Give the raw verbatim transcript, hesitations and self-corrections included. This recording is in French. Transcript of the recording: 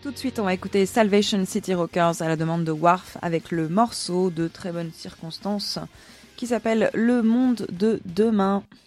Tout de suite, on va écouter Salvation City Rockers à la demande de Warf avec le morceau de très bonnes circonstances qui s'appelle Le Monde de Demain.